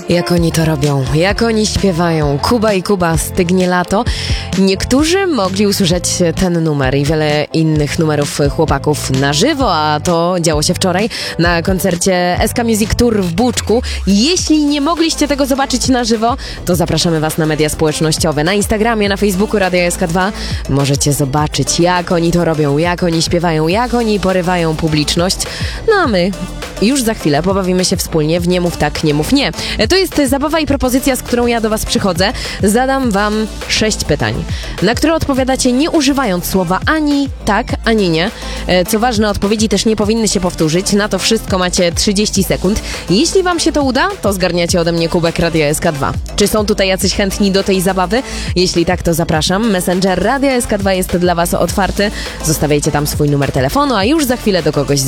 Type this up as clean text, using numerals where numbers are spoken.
Jak oni to robią, jak oni śpiewają. Kuba i Kuba, Stygnie lato. Niektórzy mogli usłyszeć ten numer i wiele innych numerów chłopaków na żywo, a to działo się wczoraj na koncercie SK Music Tour w Buczku. Jeśli nie mogliście tego zobaczyć na żywo, to zapraszamy Was na media społecznościowe. Na Instagramie, na Facebooku Radia SK2 możecie zobaczyć, jak oni to robią, jak oni śpiewają, jak oni porywają publiczność. No a my już za chwilę pobawimy się wspólnie w Nie mów tak, nie mów nie. To jest zabawa i propozycja, z którą ja do Was przychodzę. Zadam Wam 6 pytań, na które odpowiadacie nie używając słowa ani tak, ani nie. Co ważne, odpowiedzi też nie powinny się powtórzyć. Na to wszystko macie 30 sekund. Jeśli Wam się to uda, to zgarniacie ode mnie kubek Radia SK2. Czy są tutaj jacyś chętni do tej zabawy? Jeśli tak, to zapraszam. Messenger Radia SK2 jest dla Was otwarty. Zostawiajcie tam swój numer telefonu, a już za chwilę do kogoś